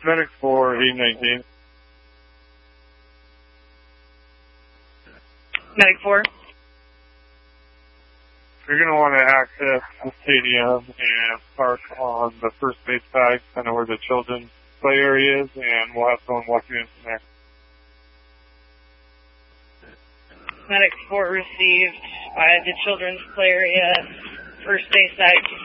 Medic 4, 819. Medic 4. You're going to want to access the stadium and park on the first base side, kind of where the children's play area is, and we'll have someone walking in from there. Medic 4 received by the children's play area, first base side